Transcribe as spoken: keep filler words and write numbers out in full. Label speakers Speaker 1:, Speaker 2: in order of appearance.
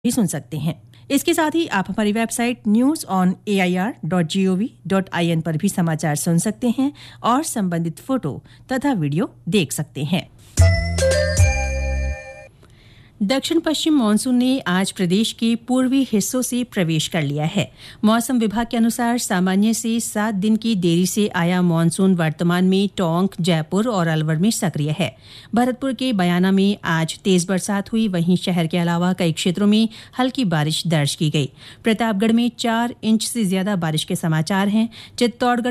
Speaker 1: भी सुन सकते हैं। इसके साथ ही आप हमारी website news on A I R dot G O V dot I N पर भी समाचार सुन सकते हैं और संबंधित फोटो तथा वीडियो देख सकते हैं। दक्षिण पश्चिम मानसून ने आज प्रदेश के पूर्वी हिस्सों से प्रवेश कर लिया है। मौसम विभाग के अनुसार सामान्य से सात दिन की देरी से आया मानसून वर्तमान में टोंक, जयपुर और अलवर में सक्रिय है। भरतपुर के बयाना में आज तेज बरसात हुई, वहीं शहर के अलावा कई क्षेत्रों में हल्की बारिश दर्ज की गई। प्रतापगढ़ में चार इंच से ज्यादा बारिश के समाचार हैं। चित्तौड़गढ़